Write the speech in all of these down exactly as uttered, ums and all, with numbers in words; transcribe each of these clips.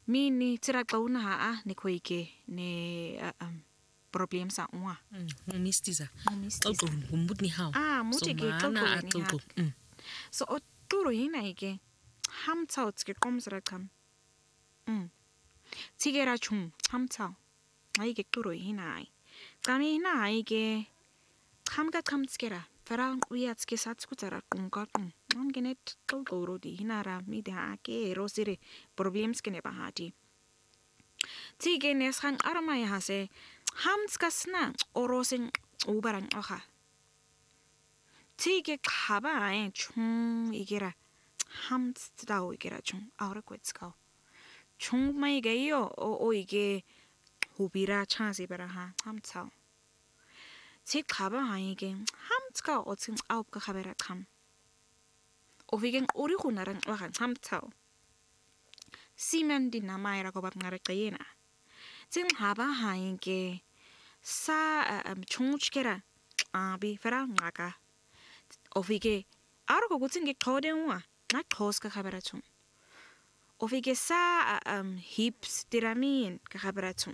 mini tira kauna ha ne koike ne um problem sa unwa mistiza Mistiza. xoxo ngumbutni hawo Ah, muti ke mana xoxo ni axoxo ha. So o turo hina ike hamtao tske komsra kam. Mm. Tigera chung hamtao. Ai ke turo hina ai. Kami hina ai ke hamga kam tskera. Farang uya tske satskutara kunga kun. An genet xoxo di hina ra mi da ke rosire problems kene bahati. Tige nes hang arma ya hase hamtska sna orosin ubarang oha. Tige kaba ai chung igera hamtstao igera chung aura kwetskao. Chung mai geyo o o ige hubira chance bara ha hamtao. Tig kaba ai ge hamtska otsin aub ka khabera kam. Ovigen ori hunarang oha hamtao. Simen di namaira ko bab ngare kayena. Ting haba hai ge sa um chungchkera abi fera ngaka. Ovige aro ko gutin ge khodenwa na khos ka khabara chung. Ovige sa um hips tiramin ka khabara chung.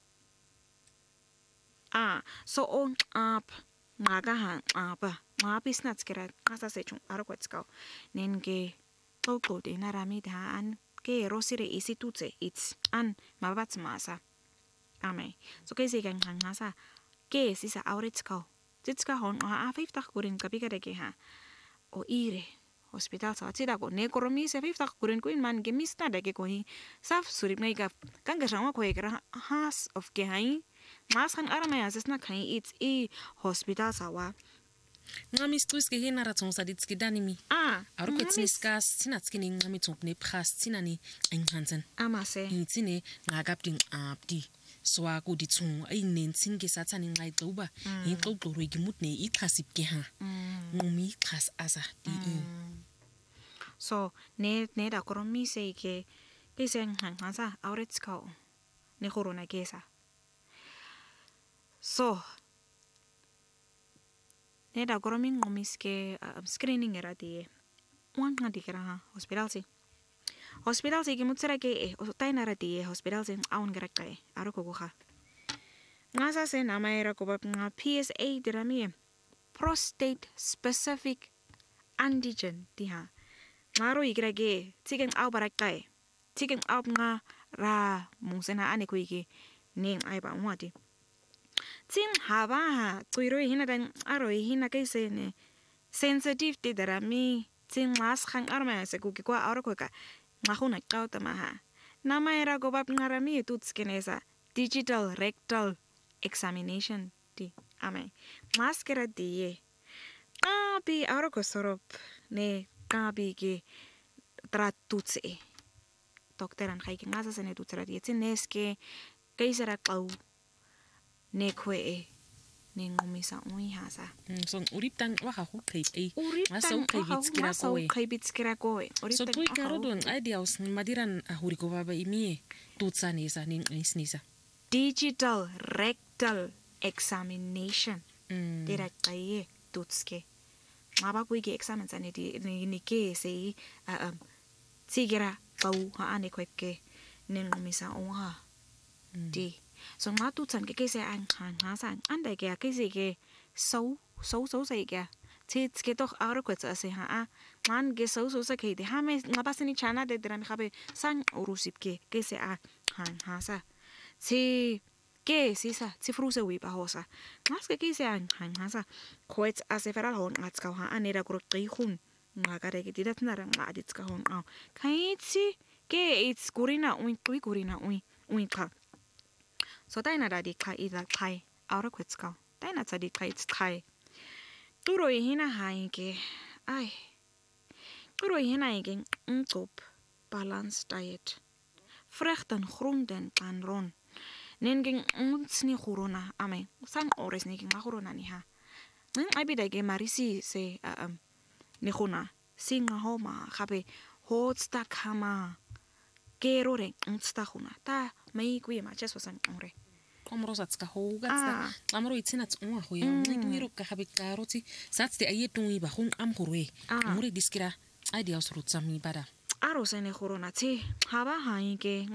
Ah so on up ngaka ha apa ngapi snats kera kasa se chung aro kwetskao nenge toko de narami da an ke rosire isi tutse it's an mabats masa ame so ke se gang hang hasa ke sisa auritskao titska hon a fiftig kurin kapika de ke ha o ire hospital sa tida ko ne koromi se fiftig kurin kuin man ge misna de ke ko hi saf surip ngai ka kan ga shangwa ko ekra has of ke hai mas kan arama ya sesna kai it's e hospital sa wa ngami stuiske hina ratsonsa ditski danimi ah aro kwetsniska sinatskini ngami tsompne phas tsinani enghansen amase ngitsine ngakapding apdi swa ku ditsung ai nentsin ke satsani ngai tloba hi tlotloro igimutne ikhasip ke ha ngumi khas asa di so ne ne da koromi se ke pesen han hansa auretskao ne corona kesa so ne da koromi ngomiske screening era di wan ngadi kera ha hospital si hospital si gimutsara ke e tainara di hospital si aun gara kai aro ko ha ngasa se namaira ko bab nga P S A dirami prostate specific antigen di ha ngaro igra ge tigen au bara kai tigen au nga ra mungsena ane ko ige ning ai ba ngwadi tin haba ha tuiro hina dan aro hina kai se ne sensitive de darami tin mas khang arma se ku kwa aro ko ka ngahuna kauta maha namaira go bab ngarami tutskenesa digital rectal examination di ame maskera di abi aro ko sorop ne kabi ge tratutse doktoran khai ke ngasa sene tutsra di tineske kaisera kau ne kwe ne ngomisa ui hasa so uriptang wa ha hu kai ai masa kai bitskira ko e kai bitskira ko e so tui karodon ideas madiran ahuriko baba imie tutsani sa ning isnisa digital rectal examination dira kai tutske ngaba ku ge examine sane di ni ke se um tigera kau ha ane kweke ne ngomisa oha di so nga tu chan ke ke se an khan ha san anda ke ke se ke so so so se ke tits ke doch aro ko tsa se ha a man ge so so se ke de ha me nga pasini chana de dran khabe san urusip ke ke se a khan ha sa si ke si sa si fruse wi ba hosa ngas ke ke se an khan ha sa koets a se feral hon ats ka ha anera gro qi khun nga ka re ke didat na rang a dits ka hon a kai tsi ke it's kurina ui ui kurina ui ui ka so taina da di kai ida kai aura kwetska taina tsa di kai kai turo hina hai ke ai turo hina ke ngop balance diet vrechten groenten kan ron nenging untsni khurona ame san ores ni nga khurona ni ha nang ai bida ke marisi se um ni khuna singa homa khabe hot sta kama kerore ntsta khuna ta mai ku yema cheso san ore komrosa tska hoga tsa amro itsina tswa ho yo ngiro ka khabe karoti satste ayetungwi ba khung am khurwe ngure diskira ideas rutsami bada aro sene khurona thi haba hai ke